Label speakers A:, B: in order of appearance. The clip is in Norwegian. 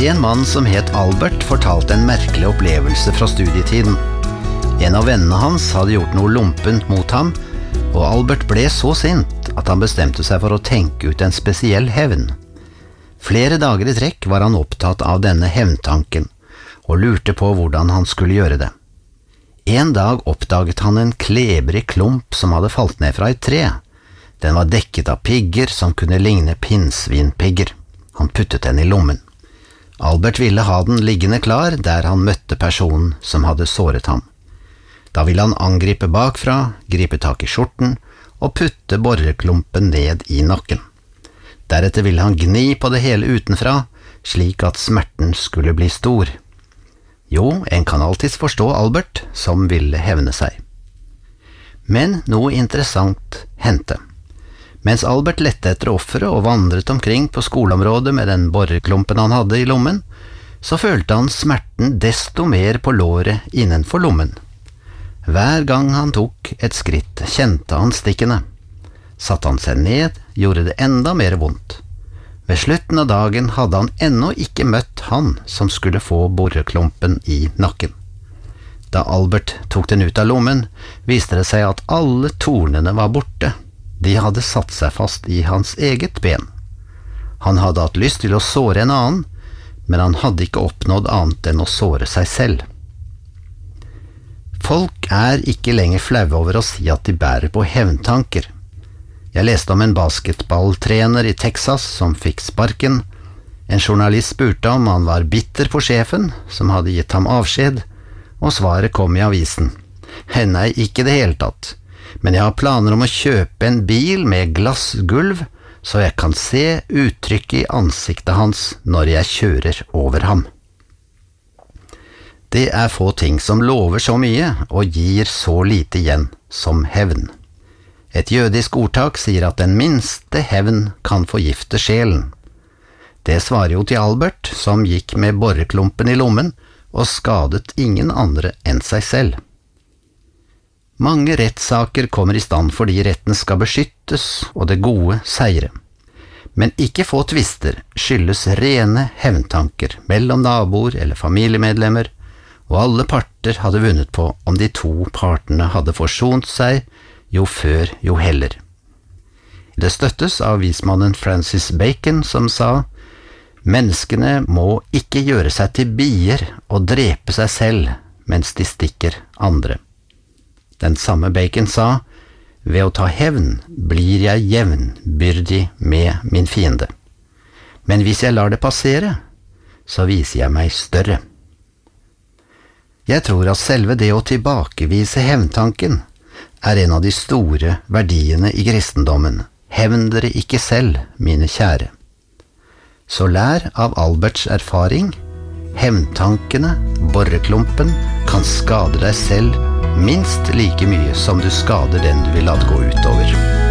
A: En mann som het Albert fortalte en merkelig opplevelse fra studietiden. En av vennene hans hadde gjort noe lumpent mot ham, og Albert ble så sint at han bestemte seg for å tenke ut en spesiell hevn. Flere dager i trekk var han opptatt av denne hevntanken, og lurte på hvordan han skulle gjøre det. En dag oppdaget han en klebrig klump som hadde falt ned fra et tre. Den var dekket av pigger som kunne ligne pinnsvinpigger. Han puttet den i lommen. Albert ville ha den liggende klar der han møtte personen som hadde såret ham. Da ville han angripe bakfra, gripe tak i skjorten og putte borreklumpen ned i nakken. Deretter ville han gni på det hele utenfra, slik at smerten skulle bli stor. Jo, en kan alltids forstå Albert, som ville hevne seg. Men noe interessant hendte. Mens Albert lette etter offeret og vandret omkring på skoleområdet med den borreklumpen han hadde i lommen, så følte han smerten desto mer på låret innenfor lommen. Hver gang han tok et skritt, kjente han stikkene. Satte han seg ned, gjorde det enda mer vondt. Ved slutten av dagen hadde han ennå ikke møtt han som skulle få borreklumpen i nakken. Da Albert tok den ut av lommen, viste det seg at alle tornene var borte. De hadde satt seg fast i hans eget ben. Han hadde hatt lyst til å såre en annen, men han hadde ikke oppnådd annet enn å såre seg selv. Folk er ikke lenger flaue over å si at de bærer på hevntanker. Jeg leste om en basketballtrener i Texas som fikk sparken. En journalist spurte om han var bitter på sjefen, som hadde gitt ham avskjed, og svaret kom i avisen. Nei, ikke det hele tatt, men jeg har planer om å kjøpe en bil med glassgulv, så jeg kan se uttrykket i ansiktet hans når jeg kjører over ham. Det er få ting som lover så mye og gir så lite igjen som hevn. Et jødisk ordtak sier at den minste hevn kan forgifte sjelen. Det svarer jo til Albert, som gikk med borreklumpen i lommen og skadet ingen andre enn seg selv. Mange rettssaker kommer i stand fordi retten skal beskyttes og det gode seire. Men ikke få tvister skyldes rene hevntanker mellom naboer eller familiemedlemmer, og alle parter hadde vunnet på om de to partene hadde forsont seg, jo før jo heller. Det støttes av vismannen Francis Bacon, som sa: «Menneskene må ikke gjøre seg til bier og drepe seg selv mens de stikker andre.» Den samme Bacon sa: «Ved å ta hevn blir jeg jevnbyrdig med min fiende. Men hvis jeg lar det passere, så viser jeg meg større.» Jeg tror at selve det å tilbakevise hevntanken er en av de store verdiene i kristendommen. Hevn dere ikke selv, mine kjære. Så lær av Alberts erfaring. Hevntankene, borreklumpen, kan skade deg selv minst like mye som du skader den du vil la det gå utover.